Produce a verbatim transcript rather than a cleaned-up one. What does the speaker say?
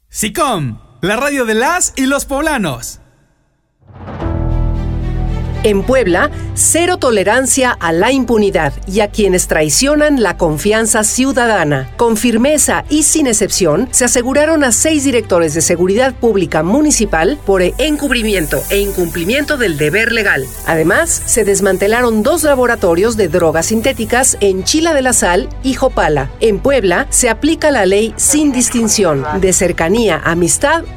SICOM, la radio de las y los poblanos. En Puebla, cero tolerancia a la impunidad y a quienes traicionan la confianza ciudadana. Con firmeza y sin excepción, se aseguraron a seis directores de seguridad pública municipal por encubrimiento e incumplimiento del deber legal. Además, se desmantelaron dos laboratorios de drogas sintéticas en Chila de la Sal y Jopala. En Puebla, se aplica la ley sin distinción, de cercanía, amistad